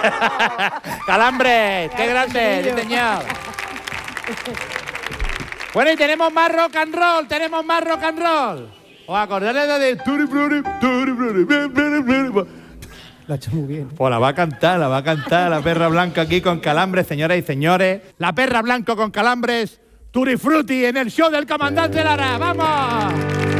Calambres, qué grande, sí, señor. Bueno, y tenemos más rock and roll, ¿Os acordáis de La ha hecho muy bien. Pues la va a cantar la perra blanca aquí con Calambres, señoras y señores. La perra blanca con Calambres, Tutti Frutti en el show del comandante Lara. ¡Vamos!